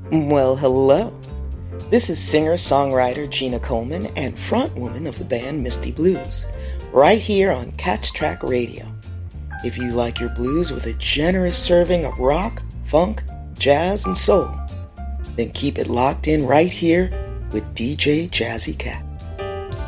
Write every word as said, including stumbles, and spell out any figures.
Well, hello. This is singer-songwriter Gina Coleman and frontwoman of the band Misty Blues, right here on Catch Track Radio. If you like your blues with a generous serving of rock, funk, jazz, and soul, then keep it locked in right here with D J Jazzy Cat.